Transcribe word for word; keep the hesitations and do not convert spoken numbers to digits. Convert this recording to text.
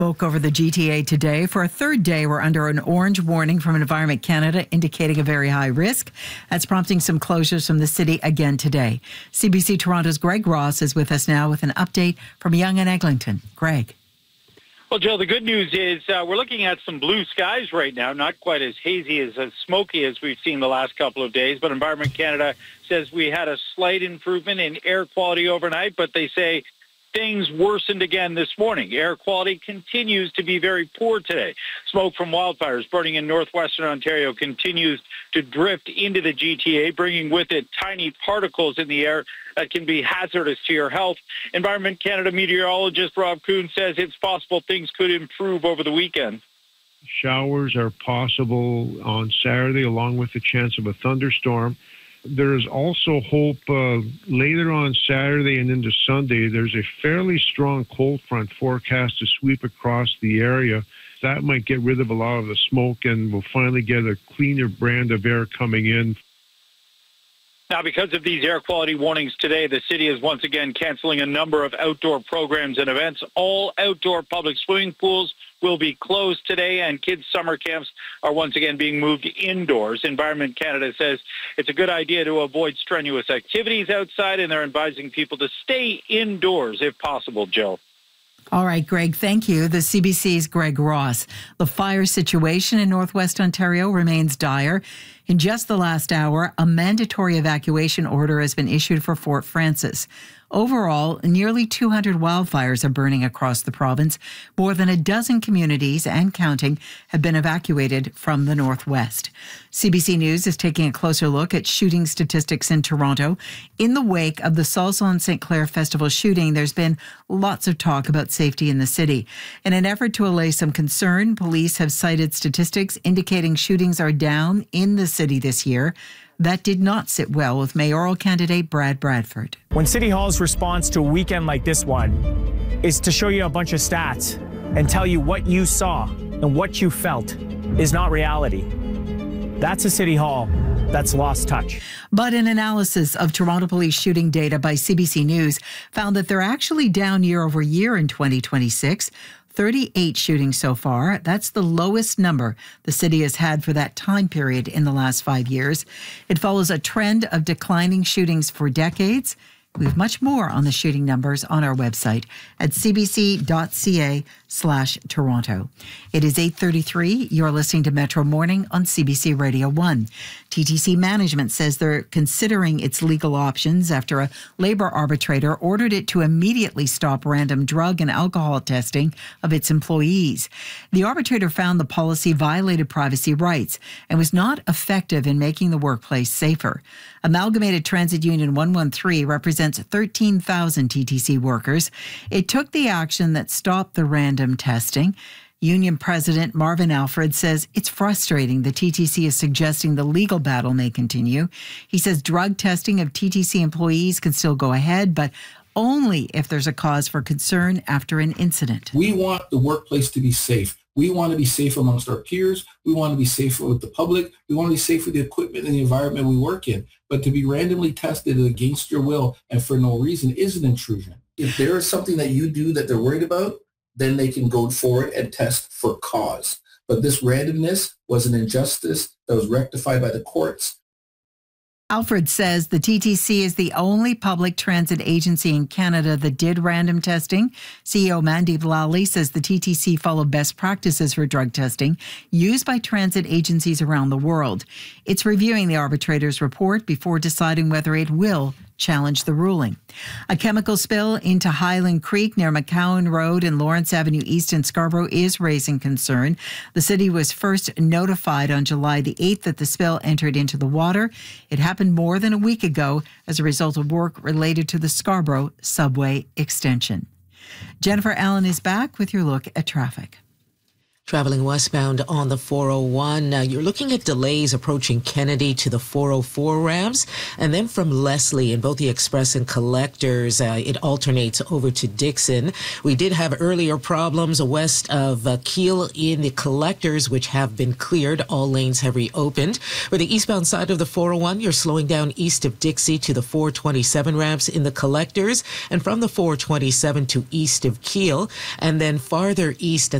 Smoke over the G T A today. For a third day, we're under an orange warning from Environment Canada indicating a very high risk. That's prompting some closures from the city again today. C B C Toronto's Greg Ross is with us now with an update from Yonge and Eglinton. Greg. Well, Jill, the good news is uh, we're looking at some blue skies right now, not quite as hazy, as, as smoky as we've seen the last couple of days, but Environment Canada says we had a slight improvement in air quality overnight, but they say things worsened again this morning. Air quality continues to be very poor today. Smoke from wildfires burning in northwestern Ontario continues to drift into the G T A, bringing with it tiny particles in the air that can be hazardous to your health. Environment Canada meteorologist Rob Kuhn says it's possible things could improve over the weekend. Showers are possible on Saturday, along with the chance of a thunderstorm. There's also hope uh, later on Saturday and into Sunday. There's a fairly strong cold front forecast to sweep across the area. That might get rid of a lot of the smoke, and we'll finally get a cleaner brand of air coming in. Now, because of these air quality warnings today, the city is once again canceling a number of outdoor programs and events. All outdoor public swimming pools will be closed today, and kids' summer camps are once again being moved indoors. Environment Canada says it's a good idea to avoid strenuous activities outside, and they're advising people to stay indoors if possible, Jill. All right, Greg, thank you. The C B C's Greg Ross. The fire situation in Northwest Ontario remains dire. In just the last hour, a mandatory evacuation order has been issued for Fort Frances. Overall, nearly two hundred wildfires are burning across the province. More than a dozen communities and counting have been evacuated from the northwest. C B C News is taking a closer look at shooting statistics in Toronto. In the wake of the Salsa on Saint Clair Festival shooting, there's been lots of talk about safety in the city. In an effort to allay some concern, police have cited statistics indicating shootings are down in the city this year. That did not sit well with mayoral candidate Brad Bradford. When City Hall's response to a weekend like this one is to show you a bunch of stats and tell you what you saw and what you felt is not reality, that's a City Hall that's lost touch. But an analysis of Toronto police shooting data by C B C News found that they're actually down year over year in twenty twenty-six. thirty-eight shootings so far. That's the lowest number the city has had for that time period in the last five years. It follows a trend of declining shootings for decades. We have much more on the shooting numbers on our website at cbc.ca slash Toronto. It is eight thirty-three. You're listening to Metro Morning on C B C Radio one. T T C management says they're considering its legal options after a labor arbitrator ordered it to immediately stop random drug and alcohol testing of its employees. The arbitrator found the policy violated privacy rights and was not effective in making the workplace safer. Amalgamated Transit Union one one three represents thirteen thousand T T C workers. It took the action that stopped the random testing. Union President Marvin Alfred says it's frustrating the T T C is suggesting the legal battle may continue. He says drug testing of T T C employees can still go ahead, but only if there's a cause for concern after an incident. We want the workplace to be safe. We want to be safe amongst our peers. We want to be safe with the public. We want to be safe with the equipment and the environment we work in. But to be randomly tested against your will and for no reason is an intrusion. If there is something that you do that they're worried about, then they can go forward and test for cause. But this randomness was an injustice that was rectified by the courts. Alfred says the T T C is the only public transit agency in Canada that did random testing. C E O Mandeep Lally says the T T C followed best practices for drug testing used by transit agencies around the world. It's reviewing the arbitrator's report before deciding whether it will challenge the ruling. A chemical spill into Highland Creek near McCowan Road and Lawrence Avenue East in Scarborough is raising concern. The city was first notified on July the eighth that the spill entered into the water. It happened more than a week ago as a result of work related to the Scarborough subway extension. Jennifer Allen is back with your look at traffic. Traveling westbound on the four oh one, uh, you're looking at delays approaching Kennedy to the four oh four ramps. And then from Leslie in both the Express and Collectors, uh, it alternates over to Dixon. We did have earlier problems west of uh, Keele in the Collectors, which have been cleared. All lanes have reopened. For the eastbound side of the four oh one, you're slowing down east of Dixie to the four twenty-seven ramps in the Collectors, and from the four twenty-seven to east of Keele, and then farther east at